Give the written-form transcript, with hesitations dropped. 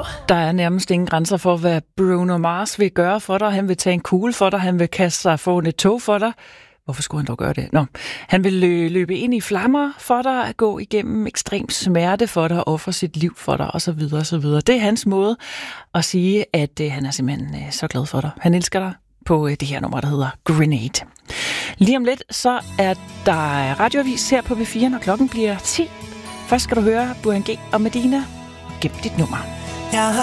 Der er nærmest ingen grænser for, hvad Bruno Mars vil gøre for dig. Han vil tage en kugle for dig. Han vil kaste sig foran et tog for dig. Hvorfor skulle han dog gøre det? Han vil løbe ind i flammer for dig, at gå igennem ekstrem smerte for dig, ofre sit liv for dig, osv. osv. Det er hans måde at sige, at han er simpelthen så glad for dig. Han elsker dig på det her nummer, der hedder Grenade. Lige om lidt, så er der radioavis her på B4, når klokken bliver 10. Først skal du høre Burhan G og Medina. Gem dit nummer.